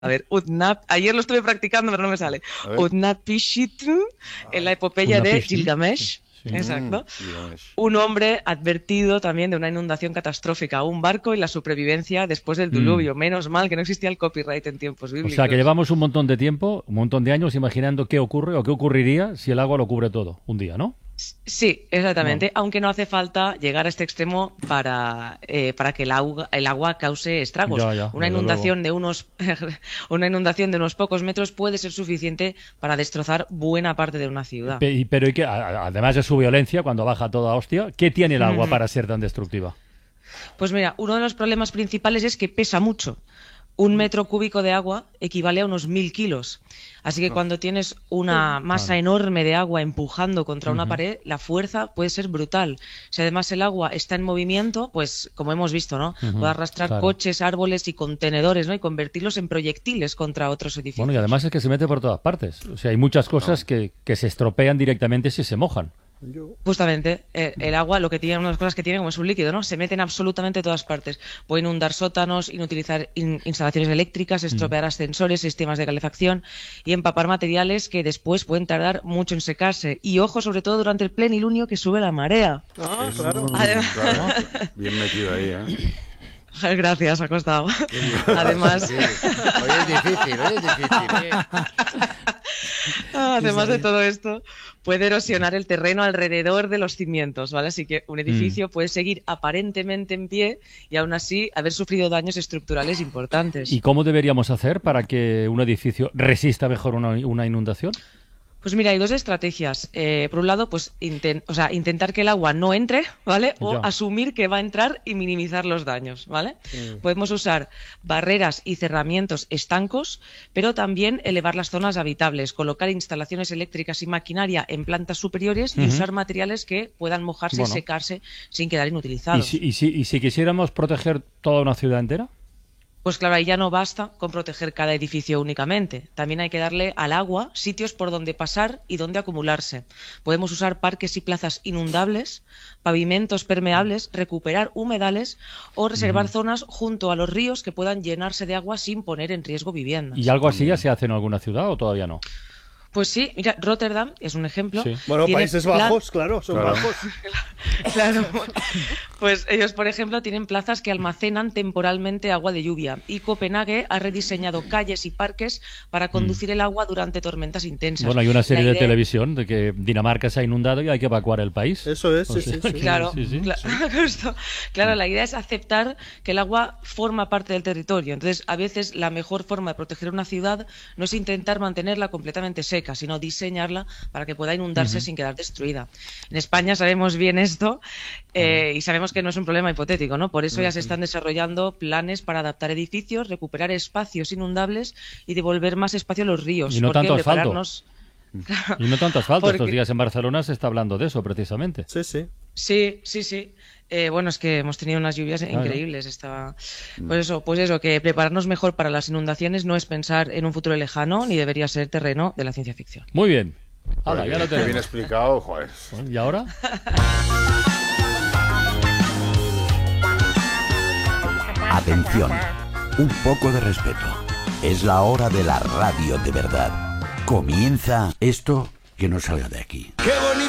A ver, ayer lo estuve practicando, pero no me sale. Utnapishtim, en la epopeya de Gilgamesh. Sí. Exacto. Un hombre advertido también de una inundación catastrófica, un barco y la supervivencia después del diluvio. Menos mal que no existía el copyright en tiempos bíblicos. O sea, que llevamos un montón de tiempo, un montón de años imaginando qué ocurre o qué ocurriría si el agua lo cubre todo un día, ¿no? Sí, exactamente, aunque no hace falta llegar a este extremo para que el agua cause estragos. Una inundación de unos pocos metros puede ser suficiente para destrozar buena parte de una ciudad. Pero ¿y qué? Además de su violencia, cuando baja toda hostia, ¿qué tiene el agua para ser tan destructiva? Pues mira, uno de los problemas principales es que pesa mucho. 1 metro cúbico de agua equivale a unos 1000 kilos. Así que cuando tienes una masa enorme de agua empujando contra una pared, la fuerza puede ser brutal. Si además el agua está en movimiento, pues como hemos visto, ¿no? Puede arrastrar coches, árboles y contenedores, ¿no? Y convertirlos en proyectiles contra otros edificios. Bueno, y además es que se mete por todas partes. O sea, hay muchas cosas que se estropean directamente si se mojan. Justamente, el agua, lo que tiene, una de las cosas que tiene, como es un líquido, ¿no? Se mete en absolutamente todas partes. Puede inundar sótanos, inutilizar instalaciones eléctricas, estropear ascensores, sistemas de calefacción y empapar materiales que después pueden tardar mucho en secarse. Y ojo, sobre todo durante el plenilunio que sube la marea. Claro. Bien metido ahí, ¿eh? Gracias, ha costado. Además... Hoy es difícil. Además de todo esto, puede erosionar el terreno alrededor de los cimientos, ¿vale? Así que un edificio puede seguir aparentemente en pie y aún así haber sufrido daños estructurales importantes. ¿Y cómo deberíamos hacer para que un edificio resista mejor una inundación? Pues mira, hay dos estrategias. Por un lado, pues intentar que el agua no entre, ¿vale? O asumir que va a entrar y minimizar los daños, ¿vale? Podemos usar barreras y cerramientos estancos, pero también elevar las zonas habitables, colocar instalaciones eléctricas y maquinaria en plantas superiores y usar materiales que puedan mojarse y secarse sin quedar inutilizados. ¿Y si quisiéramos proteger toda una ciudad entera? Pues claro, ahí ya no basta con proteger cada edificio únicamente. También hay que darle al agua sitios por donde pasar y donde acumularse. Podemos usar parques y plazas inundables, pavimentos permeables, recuperar humedales o reservar zonas junto a los ríos que puedan llenarse de agua sin poner en riesgo viviendas. ¿Y algo así ya se hace en alguna ciudad o todavía no? Pues sí, mira, Rotterdam es un ejemplo. Sí. Bueno, Países Bajos, claro, son bajos. Claro. Pues ellos, por ejemplo, tienen plazas que almacenan temporalmente agua de lluvia. Y Copenhague ha rediseñado calles y parques para conducir el agua durante tormentas intensas. Bueno, hay una serie de televisión de que Dinamarca se ha inundado y hay que evacuar el país. Eso es, sí. Claro, claro, la idea es aceptar que el agua forma parte del territorio. Entonces, a veces la mejor forma de proteger una ciudad no es intentar mantenerla completamente seca, sino diseñarla para que pueda inundarse sin quedar destruida. En España sabemos bien esto y sabemos que no es un problema hipotético, ¿no? Por eso ya se están desarrollando planes para adaptar edificios, recuperar espacios inundables y devolver más espacio a los ríos. Y no tanto asfalto. Claro, y no tanto asfalto. Estos días en Barcelona se está hablando de eso, precisamente. Sí. Bueno, es que hemos tenido unas lluvias increíbles. Pues eso, que prepararnos mejor para las inundaciones no es pensar en un futuro lejano, ni debería ser terreno de la ciencia ficción. Muy bien. Hala, ya lo tenemos. Bien explicado, joder. ¿Y ahora? Atención, un poco de respeto. Es la hora de la radio de verdad. Comienza esto que no salga de aquí. ¡Qué bonito!